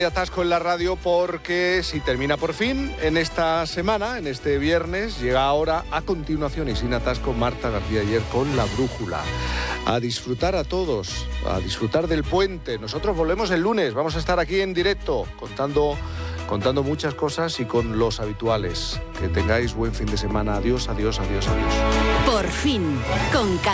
Atasco en la radio porque si termina por fin en esta semana, en este viernes, llega ahora a continuación y sin atasco Marta García Ayer con La Brújula. A disfrutar a todos, a disfrutar del puente. Nosotros volvemos el lunes, vamos a estar aquí en directo contando muchas cosas y con los habituales. Que tengáis buen fin de semana. Adiós, adiós, adiós, adiós. Por fin, con